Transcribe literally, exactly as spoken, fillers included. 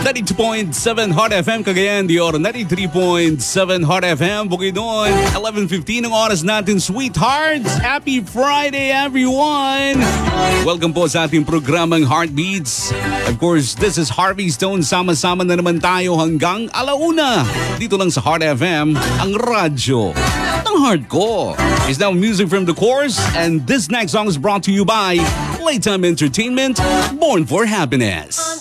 ninety-two point seven Hot F M Cagayan de Oro, ninety-three point seven Hot F M Bukidnon, eleven fifteen ang oras natin, sweethearts. Happy Friday, everyone! Welcome po sa ating programang Heartbeats. Of course, this is Harvey Stone. Sama-sama na naman tayo hanggang alauna. Dito lang sa Hot F M, ang radyo ng heart ko. Is now music from the course, and this next song is brought to you by Playtime Entertainment, Born for Happiness.